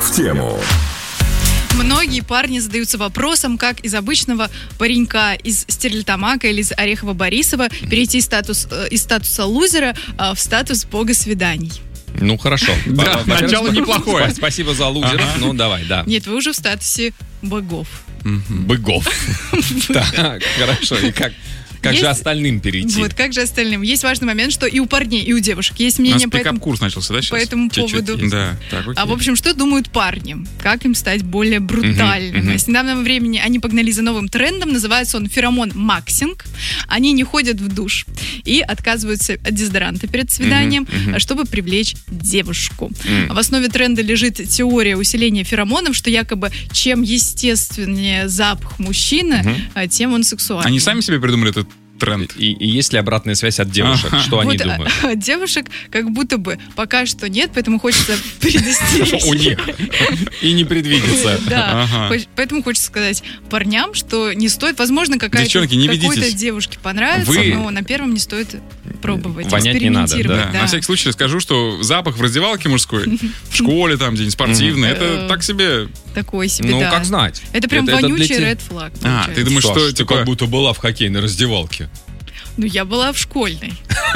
в тему. Многие парни задаются вопросом, как из обычного паренька из Стерлитамака или из Орехово-Борисова перейти из статуса лузера в статус бога свиданий. Ну, хорошо. Да, начало неплохое. Спасибо за лузеров. Ну, давай, да. Нет, вы уже в статусе богов. Быгов. Так, хорошо. И как же остальным перейти? Вот, как же остальным? Есть важный момент, что и у парней, и у девушек есть У нас мнение пикап-курс начался, да, сейчас? по этому Чуть-чуть. поводу. Да, так, окей. А в общем, что думают парни? Как им стать более брутальными? С недавнего времени они погнали за новым трендом. Называется он феромон максинг. Они не ходят в душ и отказываются от дезодоранта перед свиданием, чтобы привлечь девушку. В основе тренда лежит теория усиления феромонов, что якобы чем естественнее запах мужчины, тем он сексуальнее. Они сами себе придумали этот тренд? И есть ли обратная связь от девушек? Что они думают? От девушек как будто бы пока что нет, поэтому хочется предостеречь. У них. И не предвидится. Да, поэтому хочется сказать парням, что не стоит, возможно, какой-то девушке понравится, но на первом не стоит пробовать, вонять не надо, экспериментировать. На всякий случай скажу, что запах в раздевалке мужской, в школе, там, где-нибудь спортивный, это так себе... Такой себе, да. Ну, как знать. Это прям вонючий ред флаг. Ты думаешь, что... Ты как будто была в хоккейной раздевалке. Ну, я была в школьной.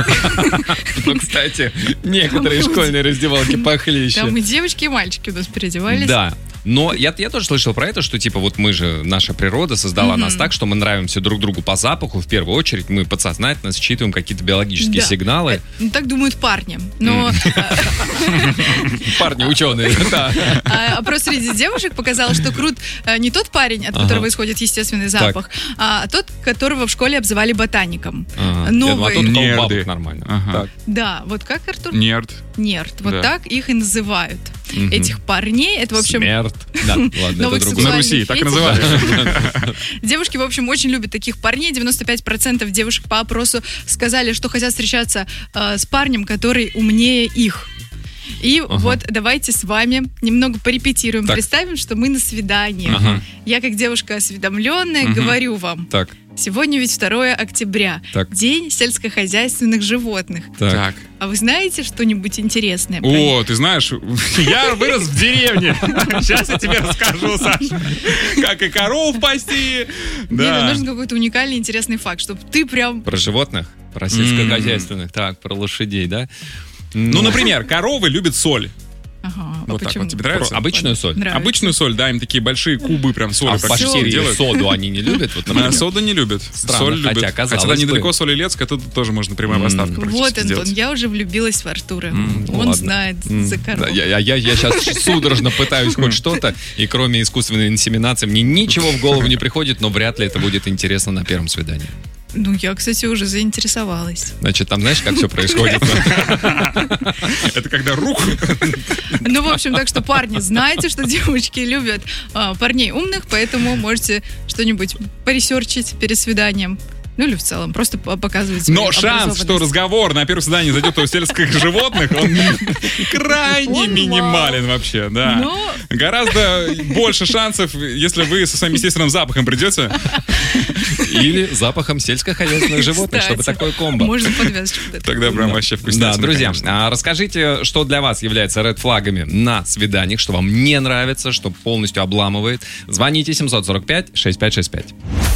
Ну, кстати, некоторые школьные раздевалки похлеще. Там и девочки, и мальчики у нас переодевались. Да. Но я тоже слышал про это, что типа вот мы же, наша природа создала нас так, что мы нравимся друг другу по запаху. В первую очередь мы подсознательно считываем какие-то биологические сигналы. Так думают парни. Но... Парни, ученые, да. Опрос среди девушек показал, что крут не тот парень, от которого исходит естественный запах, а тот, которого в школе обзывали ботаником. Новый... Нерды. Нормально. Да, вот как, Артур? Нерд. Вот так их и называют. Этих парней. Это, в общем... Смерть. Да, ладно, это другое. На Руси так и называли. Девушки, в общем, очень любят таких парней. 95% девушек по опросу сказали, что хотят встречаться с парнем, который умнее их. И вот давайте с вами немного порепетируем. Представим, что мы на свидании. Я, как девушка осведомленная, говорю вам. Так. Сегодня ведь 2 октября. День сельскохозяйственных животных. Так. А вы знаете что-нибудь интересное? О, ты знаешь, я вырос в деревне. Сейчас я тебе расскажу, Саша. Как и коров пасти. Мне нужен какой-то уникальный интересный факт, чтобы ты прям... Про животных? Про сельскохозяйственных. Так, про лошадей, да? Ну, например, коровы любят соль. Ага, вот так вот. Тебе нравится? Обычную соль? Нравится. Обычную соль, да, им такие большие кубы прям соли. А почти делают. Соду они не любят? Вот, соду не любят. Странно, соль любят. Хотя недалеко Соль-Илецк, это тоже можно прямая поставка Вот, Антон, сделать. я уже влюбилась в Артура. Он знает за коров. Я сейчас судорожно пытаюсь хоть что-то, и кроме искусственной инсеминации мне ничего в голову не приходит, но вряд ли это будет интересно на первом свидании. Ну, я, кстати, уже заинтересовалась. Значит, там знаешь, как все происходит? Это когда руку... Ну, в общем, так что, парни, знаете, что девочки любят парней умных, поэтому можете что-нибудь поресерчить перед свиданием. Ну, или в целом, просто показывать свою Но шанс, что разговор на первом свидании зайдет о сельских животных, он крайне минимален вообще, да. Гораздо больше шансов, если вы со своим естественным запахом придете. Или запахом сельскохозяйственных животных, чтобы такое комбо. Можно подвязочку. Тогда прям вообще вкуснятина. Да, друзья, расскажите, что для вас является ред-флагами на свиданиях, что вам не нравится, что полностью обламывает. Звоните 745-6565.